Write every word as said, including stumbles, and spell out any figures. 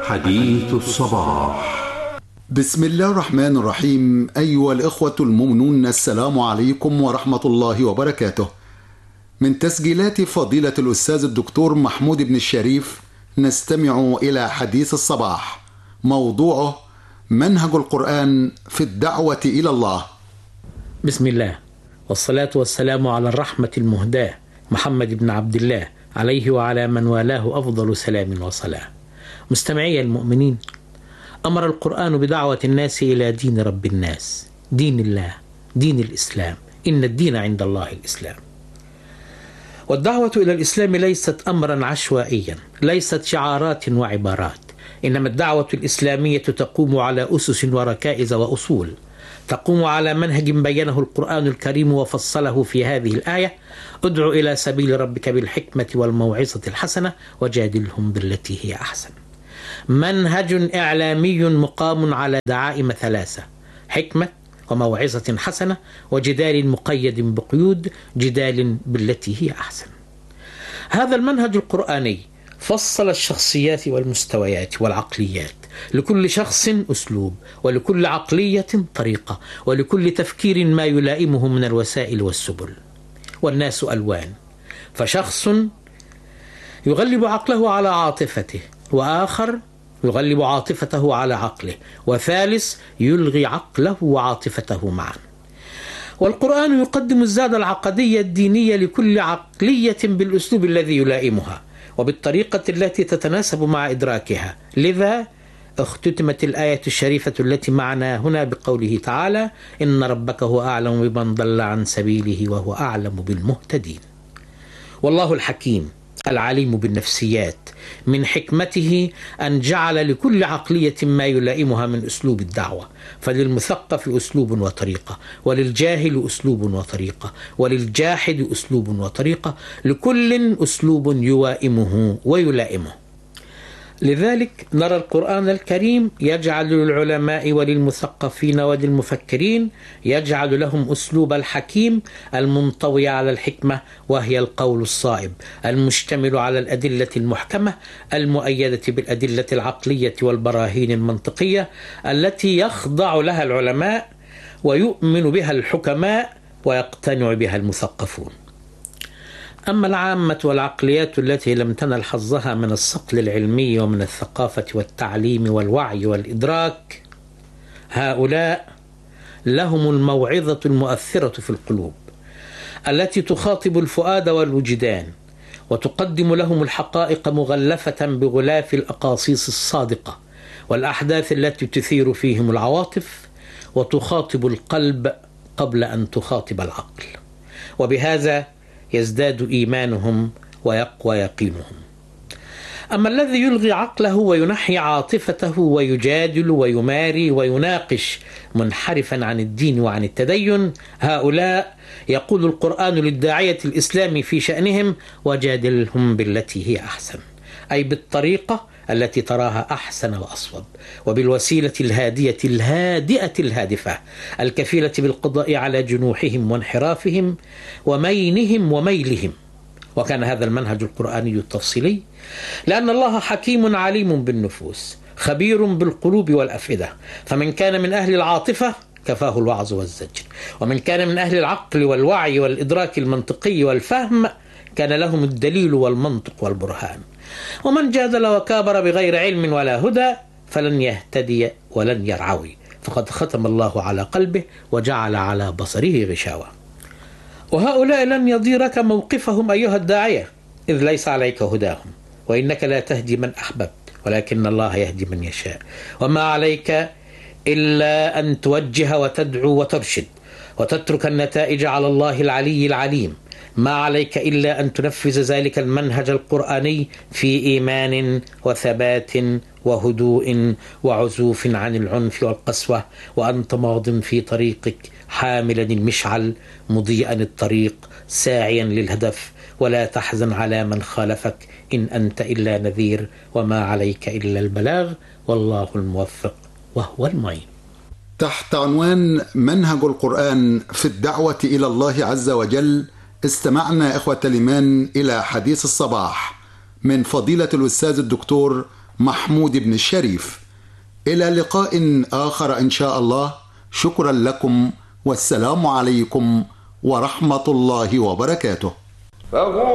حديث الصباح. بسم الله الرحمن الرحيم. أيها الإخوة المؤمنون، السلام عليكم ورحمة الله وبركاته. من تسجيلات فضيلة الأستاذ الدكتور محمود بن الشريف نستمع إلى حديث الصباح، موضوعه منهج القرآن في الدعوة إلى الله. بسم الله والصلاة والسلام على الرحمة المهداة محمد بن عبد الله عليه وعلى من والاه أفضل سلام وصلاة. مستمعي المؤمنين، أمر القرآن بدعوة الناس إلى دين رب الناس، دين الله، دين الإسلام. إن الدين عند الله الإسلام. والدعوة إلى الإسلام ليست أمرا عشوائيا، ليست شعارات وعبارات، إنما الدعوة الإسلامية تقوم على أسس وركائز وأصول، تقوم على منهج بينه القرآن الكريم وفصله في هذه الآية: ادع إلى سبيل ربك بالحكمة والموعظة الحسنة وجادلهم بالتي هي أحسن. منهج إعلامي مقام على دعائم ثلاثة: حكمة وموعظة حسنة وجدال مقيد بقيود، جدال بالتي هي أحسن. هذا المنهج القرآني فصل الشخصيات والمستويات والعقليات، لكل شخص أسلوب، ولكل عقلية طريقة، ولكل تفكير ما يلائمه من الوسائل والسبل. والناس ألوان، فشخص يغلب عقله على عاطفته، وآخر يغلب عاطفته على عقله، وثالث يلغي عقله وعاطفته معا. والقرآن يقدم الزاد العقدية الدينية لكل عقلية بالأسلوب الذي يلائمها وبالطريقة التي تتناسب مع إدراكها. لذا اختتمت الآية الشريفة التي معنا هنا بقوله تعالى: إن ربك هو أعلم بمن ضل عن سبيله وهو أعلم بالمهتدين. والله الحكيم العليم بالنفسيات، من حكمته أن جعل لكل عقلية ما يلائمها من أسلوب الدعوة، فللمثقف أسلوب وطريقة، وللجاهل أسلوب وطريقة، وللجاحد أسلوب وطريقة، لكل أسلوب يوائمه ويلائمه. لذلك نرى القرآن الكريم يجعل للعلماء وللمثقفين وللمفكرين، يجعل لهم أسلوب الحكيم المنطوي على الحكمة، وهي القول الصائب المشتمل على الأدلة المحكمة المؤيدة بالأدلة العقلية والبراهين المنطقية التي يخضع لها العلماء ويؤمن بها الحكماء ويقتنع بها المثقفون. أما العامة والعقليات التي لم تنل حظها من الصقل العلمي ومن الثقافة والتعليم والوعي والإدراك، هؤلاء لهم الموعظة المؤثرة في القلوب التي تخاطب الفؤاد والوجدان، وتقدم لهم الحقائق مغلفة بغلاف الأقاصيص الصادقة والأحداث التي تثير فيهم العواطف، وتخاطب القلب قبل أن تخاطب العقل، وبهذا يزداد إيمانهم ويقوى يقينهم. أما الذي يلغي عقله وينحي عاطفته ويجادل ويماري ويناقش منحرفا عن الدين وعن التدين، هؤلاء يقول القرآن للداعية الإسلامي في شأنهم: وجادلهم بالتي هي أحسن، أي بالطريقة التي تراها أحسن وأصوب، وبالوسيلة الهادية الهادئة الهادفة الكفيلة بالقضاء على جنوحهم وانحرافهم ومينهم وميلهم. وكان هذا المنهج القرآني التفصيلي لأن الله حكيم عليم بالنفوس، خبير بالقلوب والأفئدة، فمن كان من أهل العاطفة كفاه الوعظ والزجر، ومن كان من أهل العقل والوعي والإدراك المنطقي والفهم كان لهم الدليل والمنطق والبرهان. ومن جادل وكابر بغير علم ولا هدى فلن يهتدي ولن يرعوي، فقد ختم الله على قلبه وجعل على بصره غشاوة. وهؤلاء لن يضيرك موقفهم أيها الداعية، إذ ليس عليك هداهم، وإنك لا تهدي من أحببت ولكن الله يهدي من يشاء، وما عليك إلا أن توجه وتدعو وترشد وتترك النتائج على الله العلي العليم. ما عليك إلا أن تنفذ ذلك المنهج القرآني في إيمان وثبات وهدوء وعزوف عن العنف والقسوة، وأنت ماض في طريقك حاملا المشعل مضيئا الطريق ساعيا للهدف، ولا تحزن على من خالفك، إن أنت إلا نذير وما عليك إلا البلاغ، والله الموفق وهو المعين. تحت عنوان منهج القرآن في الدعوة إلى الله عز وجل استمعنا إخوة الإيمان إلى حديث الصباح من فضيلة الأستاذ الدكتور محمود بن الشريف. إلى لقاء آخر إن شاء الله. شكرا لكم والسلام عليكم ورحمة الله وبركاته. فهو